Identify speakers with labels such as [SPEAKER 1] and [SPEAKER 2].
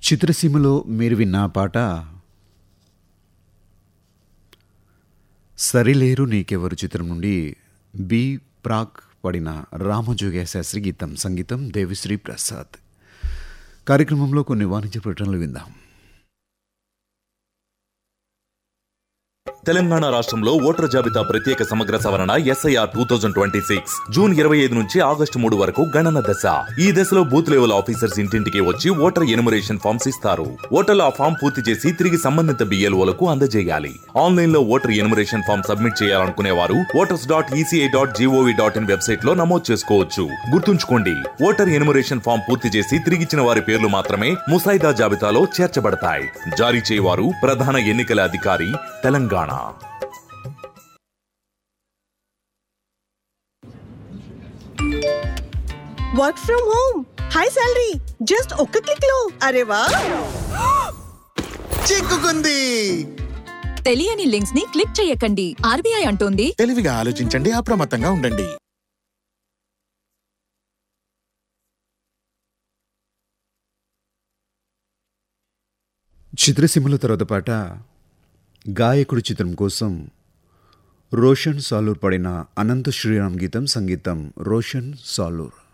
[SPEAKER 1] చిత్రసీమలో మీరు విన్న పాట సరిలేరు నీకెవరు చిత్రం నుండి బి ప్రాక్ పడిన రామజోగయ్య శాస్త్రి గీతం, సంగీతం దేవిశ్రీ ప్రసాద్. కార్యక్రమంలో కొన్ని వాణిజ్య ప్రకటనలు విందాం.
[SPEAKER 2] తెలంగాణ రాష్ట్రంలో ఓటర్ జాబితా ప్రత్యేక సమగ్ర సవరణ SIR 2026 జూన్ 25 నుంచి ఆగస్టు 3 వరకు గణన దశ. ఈ దశలో బూత్ లెవెల్ ఆఫీసర్స్ ఇంటింటికి వచ్చి ఓటర్ ఎన్యుమరేషన్ ఫామ్స్ ఇస్తారు. ఓటర్లు ఆ ఫామ్ పూర్తి చేసి తిరిగి సంబంధిత BLOలకు అందజేయాలి. ఆన్లైన్ లో ఓటర్ ఎన్యుమరేషన్ ఫామ్ సబ్మిట్ చేయాలనుకునే వారు voters.eci.gov.in వెబ్సైట్ లో నమోదు చేసుకోవచ్చు. గుర్తుంచుకోండి, ఓటర్ ఎన్యుమరేషన్ ఫామ్ పూర్తి చేసి తిరిగిచ్చిన వారి పేర్లు మాత్రమే ముసాయిదా జాబితాలో చేర్చబడతాయి. జారీ చేయవారు ప్రధాన ఎన్నికల అధికారి, Telangana.
[SPEAKER 3] Work from home, high salary, just ఒక్క క్లిక్ లో. అరే వా,
[SPEAKER 4] చిక్కుకుంది.
[SPEAKER 5] తెలియని లింక్స్ ని క్లిక్ చేయకండి. RBI అంటోంది,
[SPEAKER 4] తెలివిగా ఆలోచించండి, అప్రమత్తంగా ఉండండి.
[SPEAKER 1] చిత్రసీమలో తర్వాత పాట గాయకుడు చిత్రం కోసం రోషన్ సాలూర్ పడిన అనంత శ్రీరామ్ గీతం, సంగీతం రోషన్ సాలూర్.